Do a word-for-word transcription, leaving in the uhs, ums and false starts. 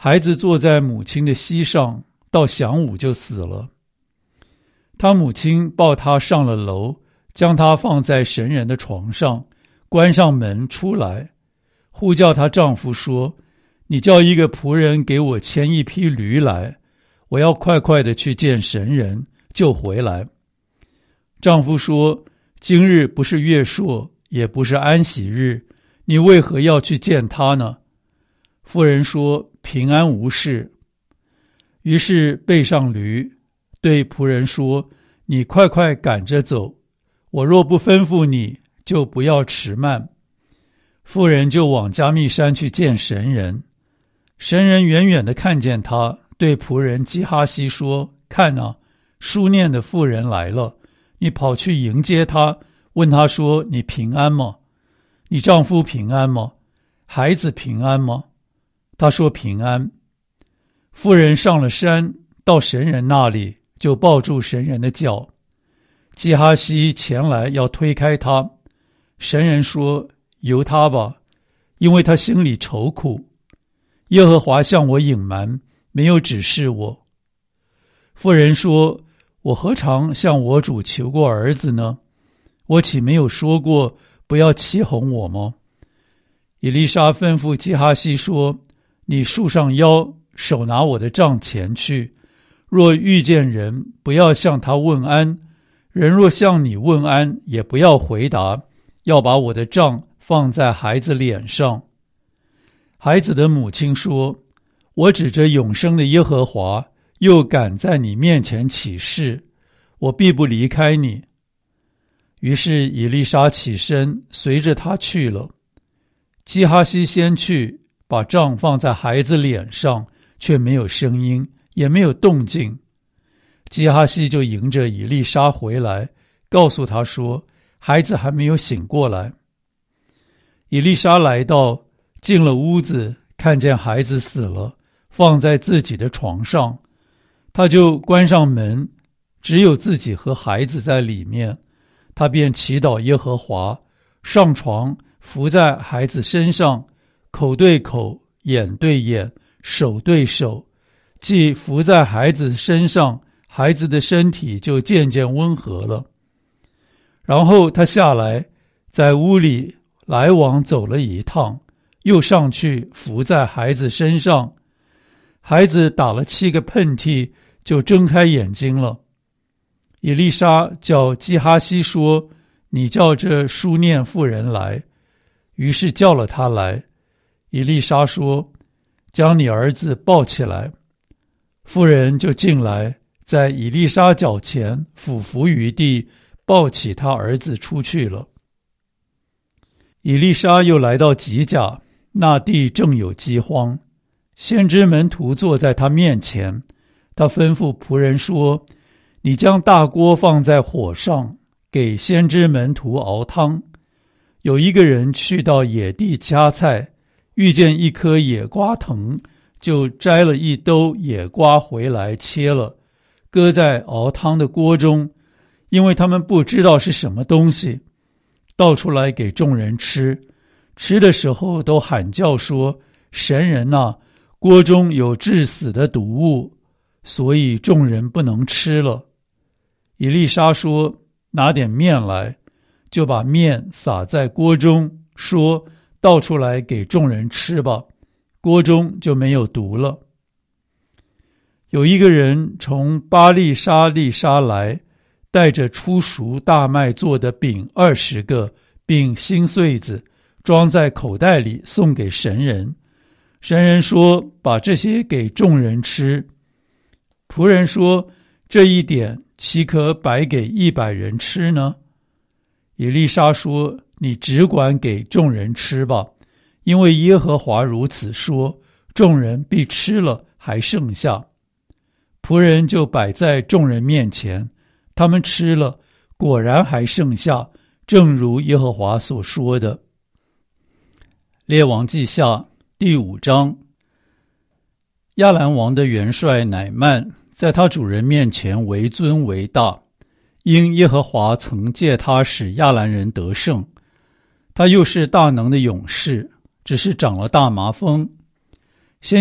孩子坐在母亲的膝上，到晌午就死了。他母亲抱他上了楼，将他放在神人的床上，关上门出来，呼叫她丈夫说：你叫一个仆人给我牵一匹驴来，我要快快的去见神人，就回来。丈夫说：今日不是月朔，也不是安息日，你为何要去见他呢？妇人说：平安无事。于是背上驴，对仆人说：你快快赶着走，我若不吩咐你，就不要迟慢。妇人就往加密山去见神人。神人远远地看见他，对仆人基哈西说：看啊，书念的妇人来了，你跑去迎接她，问她说：你平安吗？你丈夫平安吗？孩子平安吗？她说平安。妇人上了山，到神人那里，就抱住神人的脚。基哈西前来要推开他，神人说：由他吧，因为他心里愁苦。耶和华向我隐瞒，没有指示我。妇人说：我何尝向我主求过儿子呢？我岂没有说过不要欺哄我吗？以利沙吩咐基哈西说：你束上腰，手拿我的杖前去，若遇见人，不要向他问安，人若向你问安，也不要回答，要把我的杖放在孩子脸上。孩子的母亲说：我指着永生的耶和华，又敢在你面前起誓，我必不离开你。于是以利沙起身，随着他去了。基哈西先去，把杖放在孩子脸上，却没有声音，也没有动静。基哈西就迎着以利沙回来，告诉他说：孩子还没有醒过来。以利沙来到，进了屋子，看见孩子死了，放在自己的床上，他就关上门，只有自己和孩子在里面。他便祈祷耶和华，上床伏在孩子身上，口对口，眼对眼，手对手，既伏在孩子身上，孩子的身体就渐渐温和了。然后他下来，在屋里来往走了一趟，又上去伏在孩子身上，孩子打了七个喷嚏，就睁开眼睛了。以利沙叫基哈西说：你叫这书念妇人来。于是叫了他来。以利沙说：将你儿子抱起来。妇人就进来，在以利沙脚前俯伏于地，抱起他儿子出去了。以利沙又来到吉甲，那地正有饥荒，先知门徒坐在他面前，他吩咐仆人说：你将大锅放在火上，给先知门徒熬汤。有一个人去到野地掐菜，遇见一棵野瓜藤，就摘了一兜野瓜回来切了，搁在熬汤的锅中，因为他们不知道是什么东西，倒出来给众人吃。吃的时候都喊叫说：神人啊，锅中有致死的毒物，所以众人不能吃了。以利沙说：拿点面来，就把面撒在锅中，说：倒出来给众人吃吧，锅中就没有毒了。有一个人从巴利沙利沙来，带着初熟大麦做的饼二十个，并新穗子，装在口袋里送给神人。神人说：把这些给众人吃。仆人说：这一点岂可摆给一百人吃呢？以利沙说：你只管给众人吃吧，因为耶和华如此说，众人必吃了，还剩下。仆人就摆在众人面前，他们吃了，果然还剩下，正如耶和华所说的。列王记下第五章。亚兰王的元帅乃曼在他主人面前为尊为大，因耶和华曾借他使亚兰人得胜。他又是大能的勇士，只是长了大麻风，